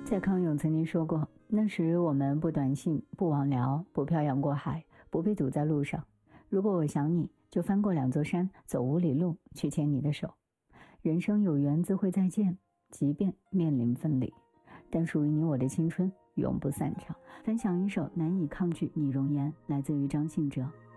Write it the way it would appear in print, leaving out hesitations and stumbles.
蔡康永曾经说过，那时我们不短信，不网聊，不漂洋过海，不被堵在路上。如果我想你，就翻过2座山，走5里路，去牵你的手。人生有缘自会再见，即便面临分离，但属于你我的青春永不散场。分享一首难以抗拒你容颜，来自于张信哲。